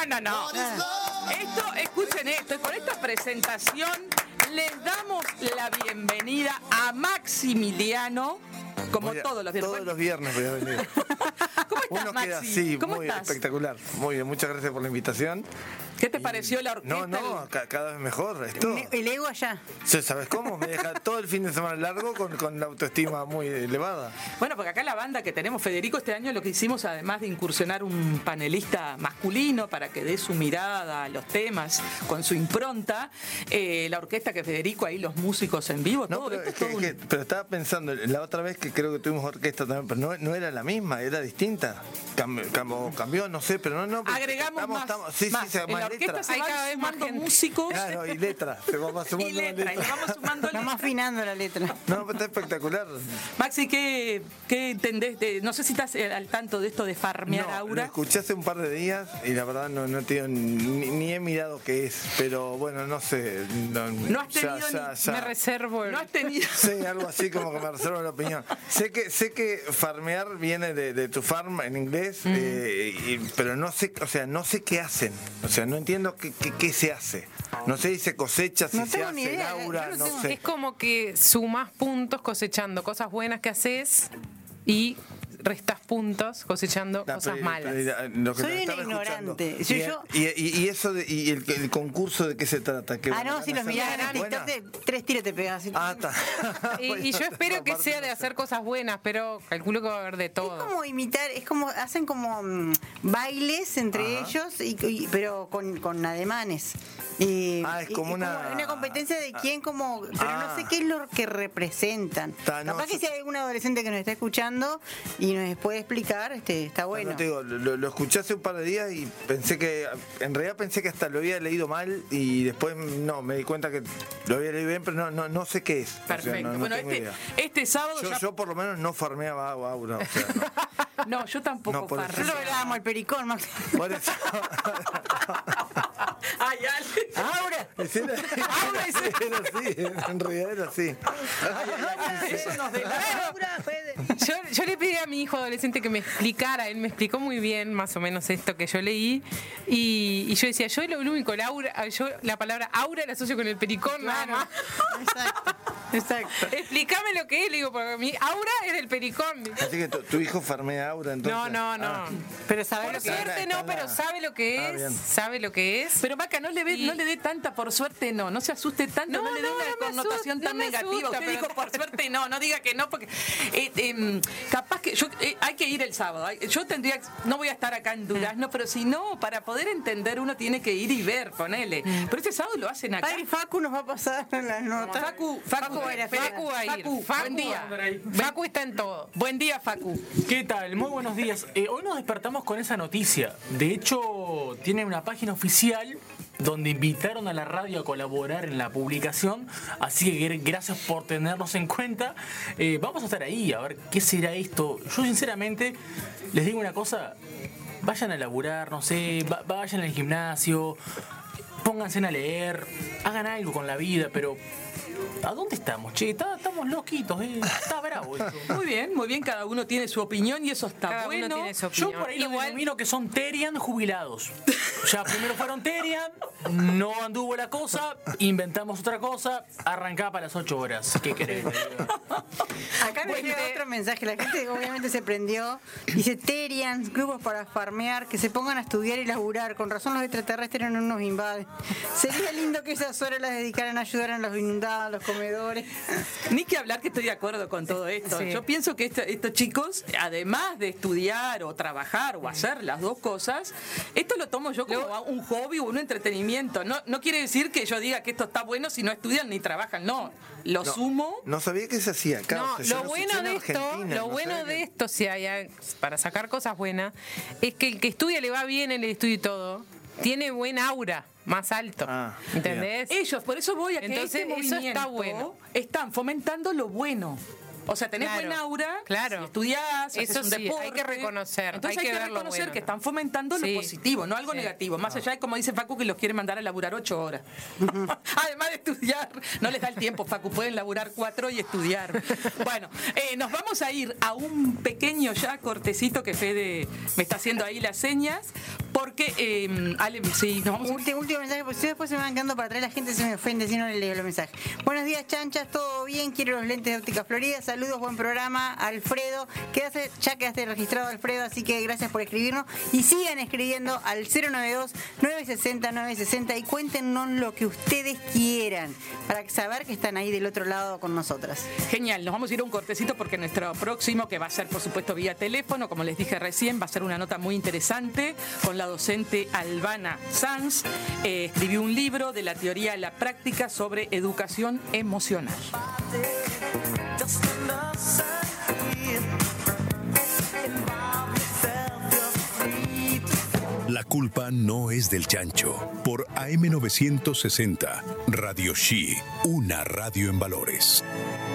No. Escuchen esto, con esta presentación les damos la bienvenida a Maximiliano, como todos los viernes. Todos los viernes voy a venir. ¿Cómo estás, Uno Maxi? queda así, ¿Cómo muy estás? espectacular. Muy bien, muchas gracias por la invitación. ¿Qué te pareció la orquesta? Cada vez mejor esto. El ego allá. ¿Sabes cómo? Me deja todo el fin de semana largo con la autoestima muy elevada. Bueno, porque acá la banda que tenemos, Federico, este año lo que hicimos, además de incursionar un panelista masculino para que dé su mirada a los temas con su impronta, la orquesta que Federico, ahí los músicos en vivo, todo pero, esto. pero estaba pensando, la otra vez que creo que tuvimos orquesta también, pero no era la misma, era distinta. Cambió, no sé, pero no. Agregamos más. Sí, en la orquesta se Hay van cada vez más sumando gente. músicos. Claro, y letra. Se va sumando Y letra, y le vamos sumando Vamos afinando la letra. No, pero está espectacular. Maxi, ¿qué entendés? No sé si estás al tanto de esto de farmear Lo aura. escuché hace un par de días y la verdad no tengo ni he mirado qué es, pero bueno, no sé. No has tenido Me reservo. No has tenido. Sí, algo así como que me reservo la opinión. Sé que farmear viene de tu farm en inglés, pero no sé, no sé qué hacen. O sea, no entiendo qué se hace. No sé si se cosecha, si No se tengo ni hace idea, aura, yo no no sé. Es como que sumás puntos cosechando cosas buenas que haces y restás puntos cosechando cosas malas. Lo que Soy te estaba una ignorante. escuchando. Y eso y el concurso, ¿de qué se trata? Si los mirás en TikTok, 3 tiros te pegas. Está. Y yo espero que sea de hacer cosas buenas, pero calculo que va a haber de Es todo. como imitar, hacen como bailes entre ellos, pero con ademanes. Es como una competencia de quién pero no sé qué es lo que representan. Capaz que si hay algún adolescente que nos está escuchando y nos puede explicar, está bueno. No te digo, lo escuché hace un par de días y en realidad pensé que hasta lo había leído mal y después me di cuenta que lo había leído bien, pero no sé qué es. Perfecto. O sea, no tengo idea. Este sábado Yo por lo menos no farmeaba aura. O sea, No, yo tampoco No, por eso. Yo lo hablábamos al pericón, Max. Por eso. Ay, Ale. Ahora. Era así, en realidad era así. Eso nos delata. Yo le pedí a mi hijo adolescente que me explicara, él me explicó muy bien más o menos esto que yo leí y yo decía, yo lo único, la palabra aura la asocio con el pericón, nada más. Exacto. Explícame lo que es, le digo, porque mi aura es el pericón. Así que tu hijo farmea aura entonces. No. Pero sabes Por lo que suerte no, pero sabe lo que bien. es, sabe lo que es. Pero Maca, no le dé tanta, por suerte no se asuste tanto, no le dé una no me connotación asusta, tan no me negativa. asusta, Usted pero- dijo por suerte no diga que no, porque capaz que hay que ir el sábado. Yo no voy a estar acá en Durazno, pero si no, para poder entender uno tiene que ir y ver, ponele. Pero este sábado lo hacen acá. Padre Facu nos va a pasar en las notas. Facu va a ir. buen día. Facu está en todo. Buen día, Facu. ¿Qué tal? Muy buenos días. Hoy nos despertamos con esa noticia. De hecho, tiene una página oficial donde invitaron a la radio a colaborar en la publicación. Así que gracias por tenernos en cuenta. Vamos a estar ahí a ver qué será esto. Yo sinceramente les digo una cosa. Vayan a laburar, no sé, vayan al gimnasio, pónganse a leer, hagan algo con la vida, pero ¿a dónde estamos, che? Estamos loquitos, está bravo esto. Muy bien, cada uno tiene su opinión y eso está Cada bueno. uno tiene su Yo opinión. por ahí lo denomino que son Terian jubilados. Ya primero fueron Terian, no anduvo la cosa, inventamos otra cosa, arrancá para las 8 horas. ¿Qué querés? Acá me llega otro mensaje. La gente obviamente se prendió. Dice Terian, grupos para farmear, que se pongan a estudiar y laburar. Con razón los extraterrestres no nos invaden. Sería lindo que esas horas las dedicaran a ayudar a los inundados, a los comedores. Ni que hablar que estoy de acuerdo con todo esto. Sí. Yo pienso que estos chicos, además de estudiar o trabajar o hacer las dos cosas, esto lo tomo yo como un hobby o un entretenimiento. No quiere decir que yo diga que esto está bueno si no estudian ni trabajan. No, lo sumo. No sabía que se hacía acá. No, O sea, yo lo lo bueno escuché en de esto, Argentina, lo no bueno sabía de que- esto, si hay para sacar cosas buenas, es que el que estudia le va bien en el estudio y todo, tiene buen aura, más alto. ¿Entendés? Ellos, por eso voy a que Entonces, este eso movimiento está bueno. están fomentando lo bueno. O sea, tenés Claro, buen aura, claro. si estudiás, haces Eso un sí, deporte. hay que reconocer, Entonces hay que hay que ver lo reconocer bueno que están fomentando Sí. lo positivo, no algo Sí. negativo. Más allá de, como dice Facu, que los quiere mandar a laburar 8 horas. Además de estudiar, no les da el tiempo, Facu, pueden laburar 4 y estudiar. Bueno, nos vamos a ir a un pequeño ya cortecito que Fede me está haciendo ahí las señas, Porque, Ale, sí, nos vamos a... Último mensaje, porque si después se me van quedando para atrás, la gente se me ofende si no le leo los mensajes. Buenos días, chanchas, ¿todo bien? Quiero los lentes de Óptica Florida. Saludos, buen programa, Alfredo. Ya quedaste registrado, Alfredo, así que gracias por escribirnos. Y sigan escribiendo al 092-960-960 y cuéntenos lo que ustedes quieran para saber que están ahí del otro lado con nosotras. Genial, nos vamos a ir a un cortecito porque nuestro próximo, que va a ser por supuesto vía teléfono, como les dije recién, va a ser una nota muy interesante con la docente Albana Sanz. Escribió un libro de la teoría a la práctica sobre educación emocional. La culpa no es del chancho. Por AM960, Radio Shi, una radio en valores.